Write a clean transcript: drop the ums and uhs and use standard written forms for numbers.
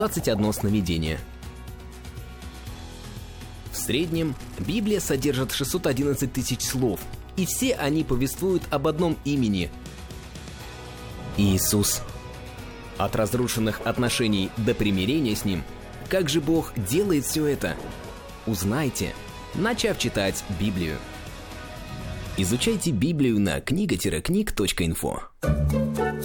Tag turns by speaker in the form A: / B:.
A: 21 сновидение. В среднем Библия содержит 611 тысяч слов, и все они повествуют об одном имени – Иисус. От разрушенных отношений до примирения с Ним. Как же Бог делает все это? Узнайте, начав читать Библию. Изучайте Библию на книга-книг.инфо.